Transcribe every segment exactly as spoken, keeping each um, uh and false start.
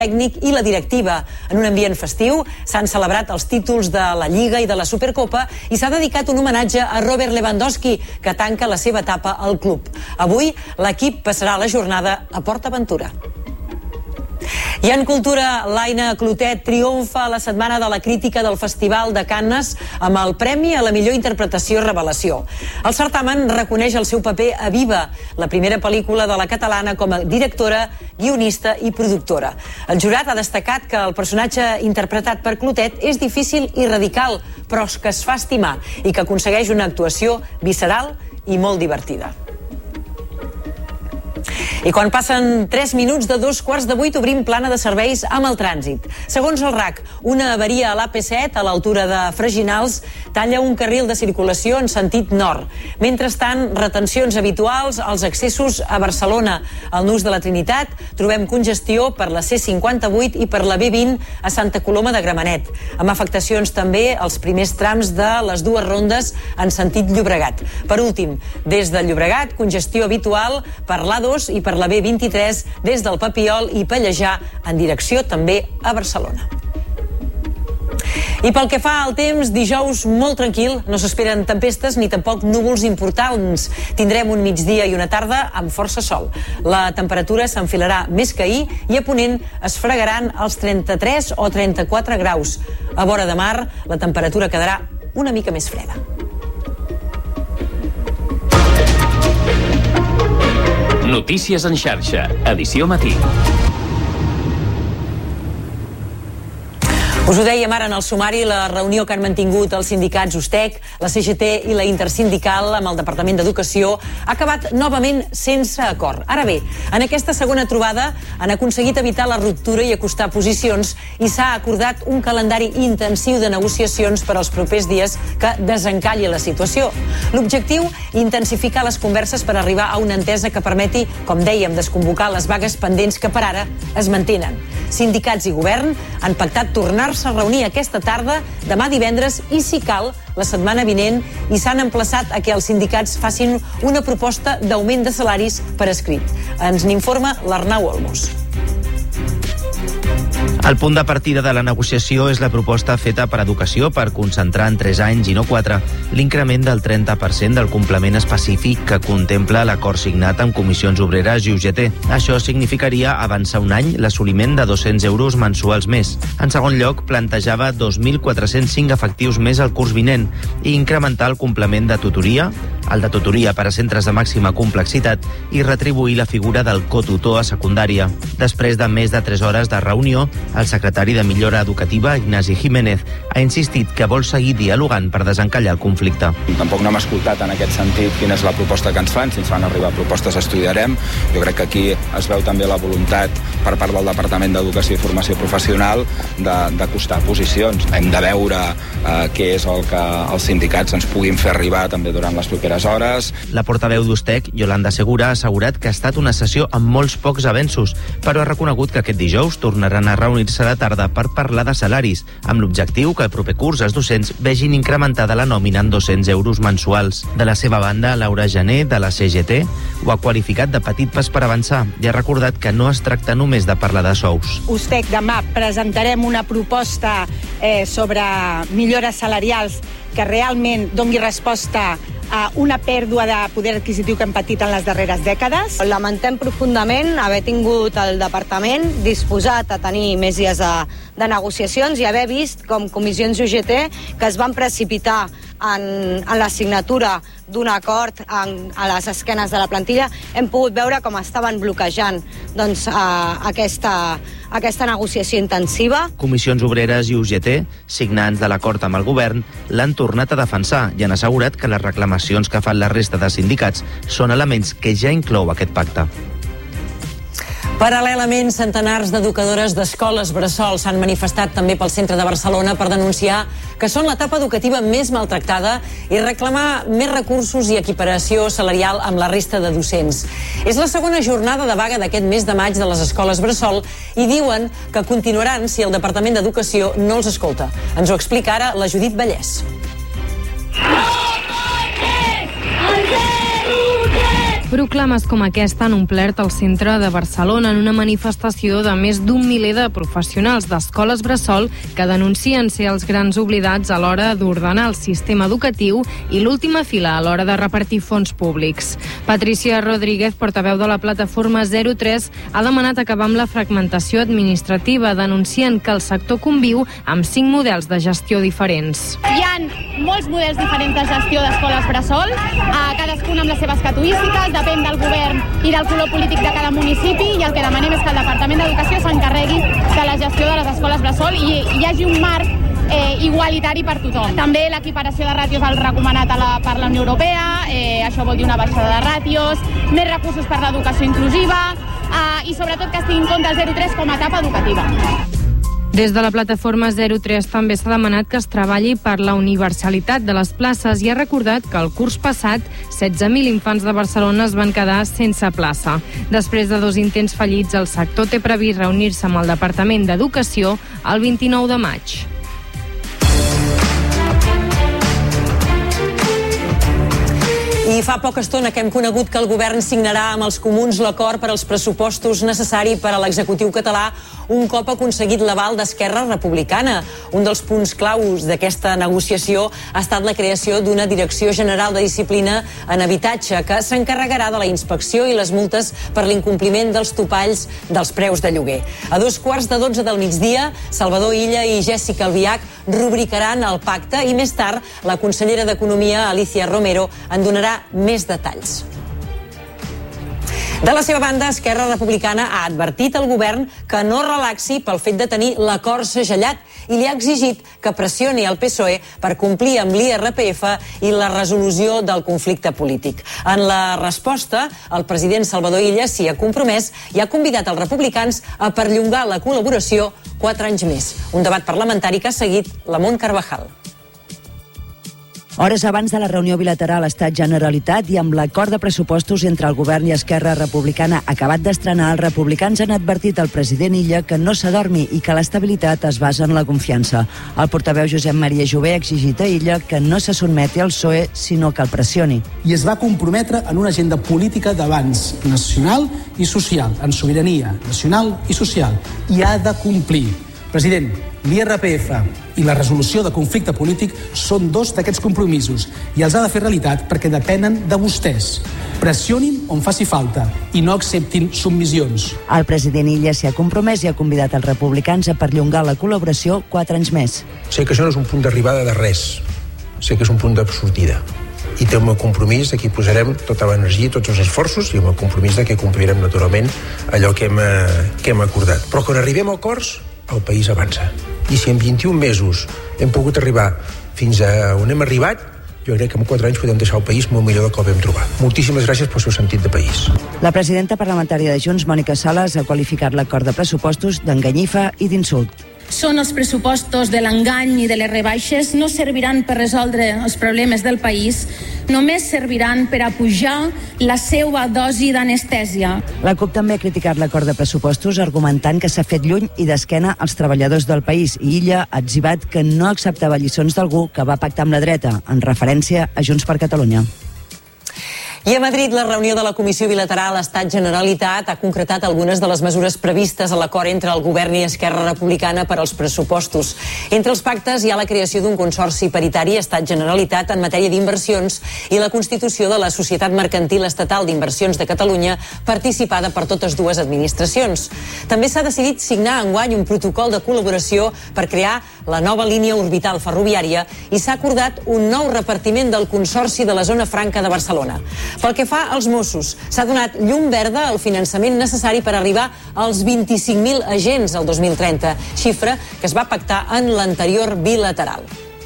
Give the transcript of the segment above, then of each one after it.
tècnic i la directiva. En un ambient festiu s'han celebrat els títols de la Lliga i de la Supercopa i s'ha dedicat un homenatge a Robert Lewandowski, que tanca la seva etapa al club. Avui l'equip passarà la jornada a PortAventura. I en cultura, l'Aina Clotet triomfa a la Setmana de la Crítica del Festival de Cannes amb el Premi a la millor interpretació revelació. El certamen reconeix el seu paper a Viva, la primera pel·lícula de la catalana com a directora, guionista i productora. El jurat ha destacat que el personatge interpretat per Clotet és difícil i radical, però que es fa estimar i que aconsegueix una actuació visceral i molt divertida. I quan passen tres minuts de dos quarts de vuit obrim plana de serveis amb el trànsit. Segons el R A C, una avaria a l'A P set a l'altura de Freginals talla un carril de circulació en sentit nord. Mentrestant, retencions habituals als accessos a Barcelona. Al Nus de la Trinitat trobem congestió per la C cinquanta-vuit i per la B vint a Santa Coloma de Gramenet, amb afectacions també als primers trams de les dues rondes en sentit Llobregat. Per últim, des de Llobregat, congestió habitual per l'A dos i per la B vint-i-tres des del Papiol i Pallejà en direcció també a Barcelona. I pel que fa al temps, dijous molt tranquil, no s'esperen tempestes ni tampoc núvols importants. Tindrem un migdia i una tarda amb força sol. La temperatura s'enfilarà més que ahir i a Ponent es fregaran els trenta-tres o trenta-quatre graus. A vora de mar, la temperatura quedarà una mica més freda. Notícies en xarxa, edició matí. Us ho dèiem ara en el sumari, la reunió que han mantingut els sindicats USTEC, la C G T i la Intersindical amb el Departament d'Educació ha acabat novament sense acord. Ara bé, en aquesta segona trobada han aconseguit evitar la ruptura i acostar posicions i s'ha acordat un calendari intensiu de negociacions per als propers dies que desencalli la situació. L'objectiu, intensificar les converses per arribar a una entesa que permeti, com dèiem, desconvocar les vagues pendents que per ara es mantenen. Sindicats i govern han pactat tornar-se a reunir aquesta tarda, demà divendres i, si cal, la setmana vinent, i s'han emplaçat a que els sindicats facin una proposta d'augment de salaris per escrit. Ens n'informa l'Arnau Olmos. El punt de partida de la negociació és la proposta feta per Educació per concentrar en tres anys i no quatre l'increment del trenta per cent del complement específic que contempla l'acord signat amb Comissions Obreres i U G T. Això significaria avançar un any l'assoliment de dos-cents euros mensuals més. En segon lloc, plantejava dos mil quatre-cents cinc efectius més al curs vinent i incrementar el complement de tutoria, el de tutoria per a centres de màxima complexitat i retribuir la figura del cotutor a secundària. Després de més de tres hores de reunió, el secretari de Millora Educativa, Ignasi Jiménez, ha insistit que vol seguir dialogant per desencallar el conflicte. Tampoc no hem escoltat en aquest sentit quina és la proposta que ens fan. Si ens fan arribar propostes estudiarem. Jo crec que aquí es veu també la voluntat per part del Departament d'Educació i Formació Professional d'acostar posicions. Hem de veure eh, què és el que els sindicats ens puguin fer arribar també durant les properes hores. La portaveu d'USTEC, Yolanda Segura, ha assegurat que ha estat una sessió amb molts pocs avenços, però ha reconegut que aquest dijous tornaran a reunir-se a la tarda per parlar de salaris, amb l'objectiu que el proper curs els docents vegin incrementada la nòmina en dos-cents euros mensuals. De la seva banda, Laura Jané, de la C G T, ho ha qualificat de petit pas per avançar i ha recordat que no es tracta només de parlar de sous. USTEC demà presentarem una proposta eh, sobre millores salarials que realment doni resposta a una pèrdua de poder adquisitiu que hem patit en les darreres dècades. Lamentem profundament haver tingut el departament disposat a tenir més dies de, de negociacions i haver vist com comissions U G T que es van precipitar en, en la signatura d'un acord en, a les esquenes de la plantilla. Hem pogut veure com estaven bloquejant doncs, a, aquesta, aquesta negociació intensiva. Comissions Obreres i U G T, signants de l'acord amb el govern, l'han tornat a defensar i han assegurat que les reclamacions que fan la resta de sindicats són elements que ja inclou aquest pacte. Paral·lelament, centenars d'educadores d'escoles bressol s'han manifestat també pel centre de Barcelona per denunciar que són l'etapa educativa més maltractada i reclamar més recursos i equiparació salarial amb la resta de docents. És la segona jornada de vaga d'aquest mes de maig de les escoles bressol i diuen que continuaran si el Departament d'Educació no els escolta. Ens ho explica ara la Judit Vallès. Proclames com aquesta han omplert el centre de Barcelona en una manifestació de més d'un miler de professionals d'escoles bressol que denuncien ser els grans oblidats a l'hora d'ordenar el sistema educatiu i l'última fila a l'hora de repartir fons públics. Patricia Rodríguez, portaveu de la plataforma zero tres, ha demanat acabar amb la fragmentació administrativa, denunciant que el sector conviu amb cinc models de gestió diferents. Hi ha molts models diferents de gestió d'escoles bressol, cadascun amb les seves casuístiques, depèn del govern i del color polític de cada municipi, i el que demanem és que el Departament d'Educació s'encarregui de la gestió de les escoles bressol i hi hagi un marc eh, igualitari per tothom. També l'equiparació de ràtios al recomanat a la, per la Unió Europea, eh, això vol dir una baixada de ràtios, més recursos per l'educació inclusiva eh, i sobretot que es tingui en compte el zero tres com a etapa educativa. Des de la plataforma zero tres també s'ha demanat que es treballi per la universalitat de les places i ha recordat que el curs passat setze mil infants de Barcelona es van quedar sense plaça. Després de dos intents fallits, el sector té previst reunir-se amb el Departament d'Educació el vint-i-nou de maig. I fa poca estona que hem conegut que el govern signarà amb els comuns l'acord per als pressupostos necessari per a l'executiu català un cop aconseguit l'aval d'Esquerra Republicana. Un dels punts claus d'aquesta negociació ha estat la creació d'una Direcció General de Disciplina en Habitatge que s'encarregarà de la inspecció i les multes per l'incompliment dels topalls dels preus de lloguer. A dos quarts de dotze del migdia, Salvador Illa i Jessica Albiach rubricaran el pacte i més tard la consellera d'Economia, Alicia Romero, en donarà més detalls. De la seva banda, Esquerra Republicana ha advertit al govern que no relaxi pel fet de tenir l'acord segellat i li ha exigit que pressioni el P S O E per complir amb l'I R P F i la resolució del conflicte polític. En la resposta, el president Salvador Illa s'hi ha compromès i ha convidat els republicans a perllongar la col·laboració quatre anys més. Un debat parlamentari que ha seguit Lamont Carvajal. Hores abans de la reunió bilateral Estat-Generalitat i amb l'acord de pressupostos entre el govern i Esquerra Republicana acabat d'estrenar, els republicans han advertit al president Illa que no s'adormi i que l'estabilitat es basa en la confiança. El portaveu Josep Maria Jové ha exigit a Illa que no se sotmeti al P S O E, sinó que el pressioni. I es va comprometre en una agenda política d'avanç nacional i social, en sobirania nacional i social, i ha de complir. President, l'I R P F i la resolució de conflicte polític són dos d'aquests compromisos i els ha de fer realitat perquè depenen de vostès. Pressionin on faci falta i no acceptin submissions. El president Illa s'hi ha compromès i ha convidat els republicans a perllongar la col·laboració quatre anys més. Sé que això no és un punt d'arribada de res, sé que és un punt de sortida. I té el meu compromís de que hi posarem tota l'energia i tots els esforços i el meu compromís de que complirem naturalment allò que hem, que hem acordat. Però quan arribem a acords, el país avança. I si en vint-i-un mesos hem pogut arribar fins a on hem arribat, jo crec que en quatre anys podem deixar el país molt millor del que el vam trobar. Moltíssimes gràcies pel seu sentit de país. La presidenta parlamentària de Junts, Mònica Sales, ha qualificat l'acord de pressupostos d'enganyifa i d'insult. Són els pressupostos de l'engany i de les rebaixes, no serviran per resoldre els problemes del país, només serviran per apujar la seva dosi d'anestèsia. La CUP també ha criticat l'acord de pressupostos argumentant que s'ha fet lluny i d'esquena als treballadors del país i Illa ha etzibat que no acceptava lliçons d'algú que va pactar amb la dreta, en referència a Junts per Catalunya. I a Madrid, la reunió de la Comissió Bilateral Estat-Generalitat ha concretat algunes de les mesures previstes a l'acord entre el govern i Esquerra Republicana per als pressupostos. Entre els pactes hi ha la creació d'un consorci paritari Estat-Generalitat en matèria d'inversions i la constitució de la Societat Mercantil Estatal d'Inversions de Catalunya, participada per totes dues administracions. També s'ha decidit signar enguany un protocol de col·laboració per crear la nova línia orbital ferroviària i s'ha acordat un nou repartiment del Consorci de la Zona Franca de Barcelona. Pel que fa als Mossos, s'ha donat llum verda al finançament necessari per arribar als vint-i-cinc mil agents el dos mil trenta, xifra que es va pactar en l'anterior bilateral.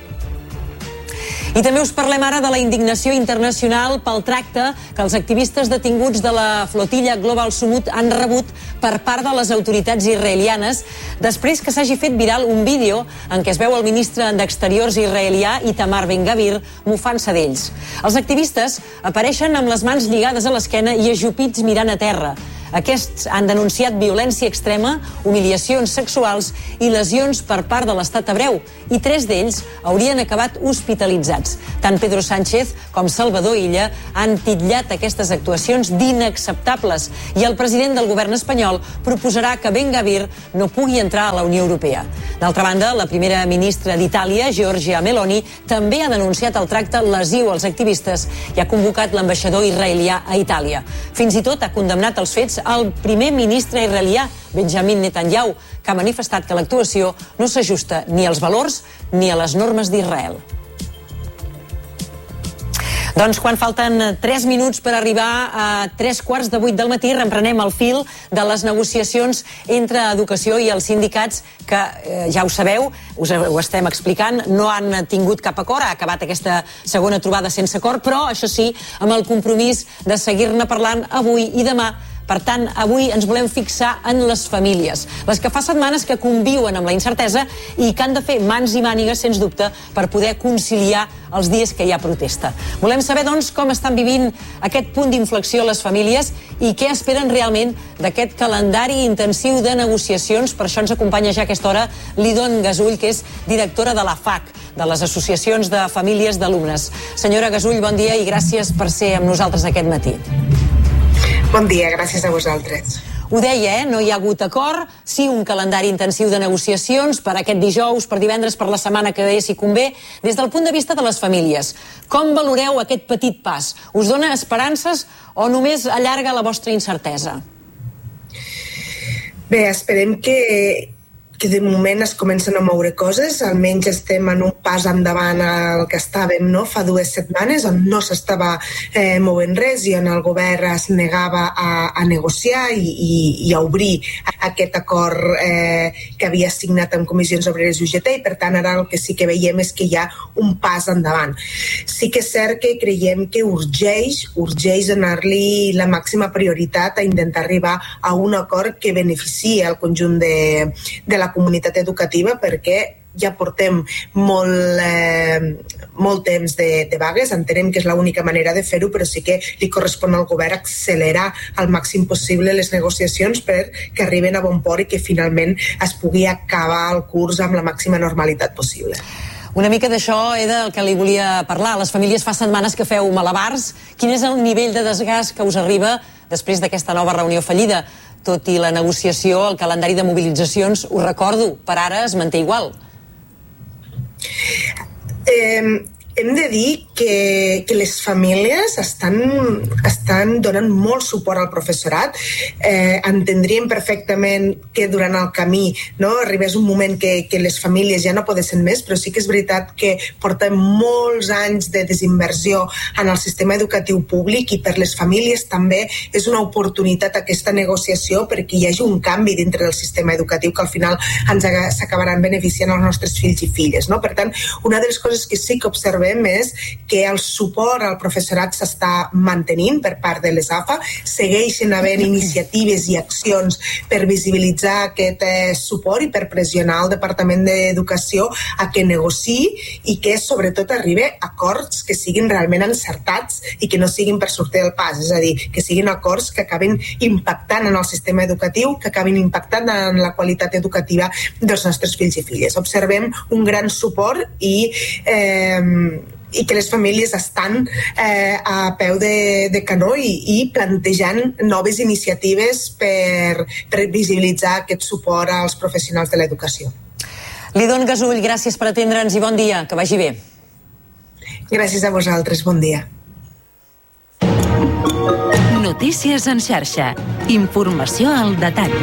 I també us parlem ara de la indignació internacional pel tracte que els activistes detinguts de la flotilla Global Sumut han rebut per part de les autoritats israelianes després que s'hagi fet viral un vídeo en què es veu el ministre d'Exteriors israelià Itamar Ben-Gavir mofant-se d'ells. Els activistes apareixen amb les mans lligades a l'esquena i ajupits mirant a terra. Aquests han denunciat violència extrema, humiliacions sexuals i lesions per part de l'estat hebreu, i tres d'ells haurien acabat hospitalitzats. Tant Pedro Sánchez com Salvador Illa han titllat aquestes actuacions d'inacceptables i el president del govern espanyol proposarà que Ben Gvir no pugui entrar a la Unió Europea. D'altra banda, la primera ministra d'Itàlia, Giorgia Meloni, també ha denunciat el tracte lesiu als activistes i ha convocat l'ambaixador israelià a Itàlia. Fins i tot ha condemnat els fets al primer ministre israelià, Benjamin Netanyahu, que ha manifestat que l'actuació no s'ajusta ni als valors ni a les normes d'Israel. Doncs quan falten tres minuts per arribar a tres quarts de vuit del matí, reprenem el fil de les negociacions entre Educació i els sindicats que, eh, ja ho sabeu, us ho estem explicant, no han tingut cap acord, ha acabat aquesta segona trobada sense acord, però això sí, amb el compromís de seguir-ne parlant avui i demà. Per tant, avui ens volem fixar en les famílies, les que fa setmanes que conviuen amb la incertesa i que han de fer mans i mànigues, sens dubte, per poder conciliar els dies que hi ha protesta. Volem saber, doncs, com estan vivint aquest punt d'inflexió les famílies i què esperen realment d'aquest calendari intensiu de negociacions. Per això ens acompanya ja a aquesta hora Lidon Gasull, que és directora de la F A C, de les Associacions de Famílies d'Alumnes. Senyora Gasull, bon dia i gràcies per ser amb nosaltres aquest matí. Bon dia, gràcies a vosaltres. Ho deia, eh? No hi ha hagut acord, sí un calendari intensiu de negociacions per aquest dijous, per divendres, per la setmana que ve, si convé. Des del punt de vista de les famílies, com valoreu aquest petit pas? Us dona esperances o només allarga la vostra incertesa? Bé, esperem que... que de moment es comencen a moure coses, almenys estem en un pas endavant al que estàvem, no? Fa dues setmanes on no s'estava eh, movent res i on el govern es negava a, a negociar i, i, i a obrir aquest acord eh, que havia signat amb Comissions Obreres i U G T, i per tant ara el que sí que veiem és que hi ha un pas endavant. Sí que és cert que creiem que urgeix, urgeix donar-li la màxima prioritat a intentar arribar a un acord que beneficiï al conjunt de, de la comunitat educativa, perquè ja portem molt, eh, molt temps de, de vagues, entenem que és l'única manera de fer-ho, però sí que li correspon al govern accelerar al màxim possible les negociacions perquè arriben a bon port i que finalment es pugui acabar el curs amb la màxima normalitat possible. Una mica d'això era el que li volia parlar. Les famílies fa setmanes que feu malabars. Quin és el nivell de desgast que us arriba després d'aquesta nova reunió fallida? Tot i la negociació, el calendari de mobilitzacions, ho recordo, per ara es manté igual. Eh, hem de dir que, que les famílies estan, estan donant molt suport al professorat. Eh, entendríem perfectament que durant el camí, no, arribés un moment que, que les famílies ja no podessin més, però sí que és veritat que portem molts anys de desinversió en el sistema educatiu públic i per les famílies també és una oportunitat aquesta negociació perquè hi hagi un canvi dintre del sistema educatiu que al final ens s'acabaran beneficiant els nostres fills i filles. No? Per tant, una de les coses que sí que observem és que el suport al professorat s'està mantenint per part de les A F A, segueixen havent iniciatives i accions per visibilitzar aquest eh, suport i per pressionar el Departament d'Educació a que negociï i que sobretot arribi a acords que siguin realment encertats i que no siguin per sortir del pas, és a dir, que siguin acords que acabin impactant en el sistema educatiu, que acabin impactant en la qualitat educativa dels nostres fills i filles. Observem un gran suport i eh, i que les famílies estan eh, a peu de, de canó i, i plantejant noves iniciatives per, per visibilitzar aquest suport als professionals de l'educació. Lidon Gasull, gràcies per atendre'ns i bon dia, que vagi bé. Gràcies a vosaltres, bon dia. Notícies en xarxa. Informació al detall.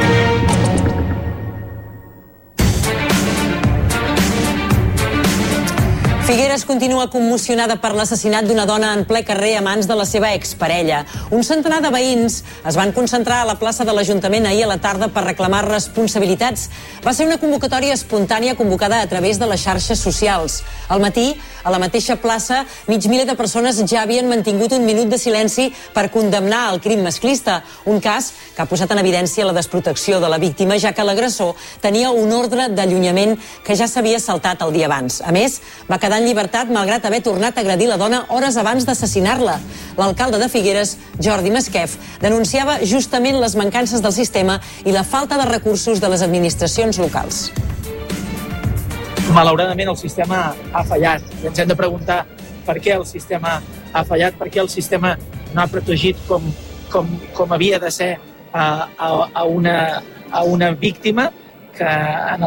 Figueres continua commocionada per l'assassinat d'una dona en ple carrer a mans de la seva exparella. Un centenar de veïns es van concentrar a la plaça de l'Ajuntament ahir a la tarda per reclamar responsabilitats. Va ser una convocatòria espontània convocada a través de les xarxes socials. Al matí, a la mateixa plaça, mig miler de persones ja havien mantingut un minut de silenci per condemnar el crim masclista, un cas que ha posat en evidència la desprotecció de la víctima, ja que l'agressor tenia un ordre d'allunyament que ja s'havia saltat el dia abans. A més, va quedar Quedarà en llibertat malgrat haver tornat a agredir la dona hores abans d'assassinar-la. L'alcalde de Figueres, Jordi Masquef, denunciava justament les mancances del sistema i la falta de recursos de les administracions locals. Malauradament el sistema ha fallat. Ens hem de preguntar per què el sistema ha fallat, per què el sistema no ha protegit com, com, com havia de ser a, a, a, una, a una víctima que en